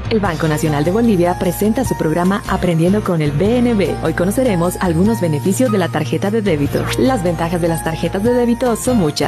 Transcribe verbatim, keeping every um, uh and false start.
El Banco Nacional de Bolivia presenta su programa Aprendiendo con el B N B. Hoy conoceremos algunos beneficios de la tarjeta de débito. Las ventajas de las tarjetas de débito son muchas.